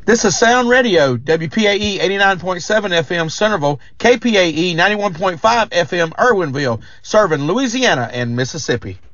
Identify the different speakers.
Speaker 1: This is Sound Radio, WPAE 89.7 FM Centerville, KPAE 91.5 FM Irwinville, serving Louisiana and Mississippi.